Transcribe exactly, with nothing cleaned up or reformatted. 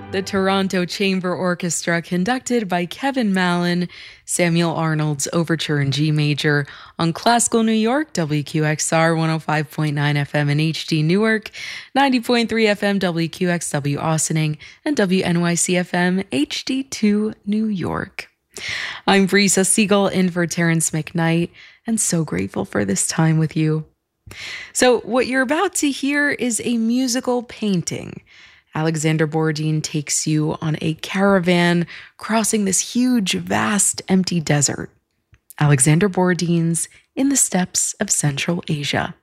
The Toronto Chamber Orchestra, conducted by Kevin Mallon, Samuel Arnold's Overture in G Major on Classical New York, W Q X R one oh five point nine F M in H D Newark, ninety point three F M W Q X W Austining, and W N Y C F M H D two New York. I'm Brisa Siegel in for Terrence McKnight, and so grateful for this time with you. So what you're about to hear is a musical painting. Alexander Borodin takes you on a caravan crossing this huge, vast, empty desert. Alexander Borodin's In the Steppes of Central Asia.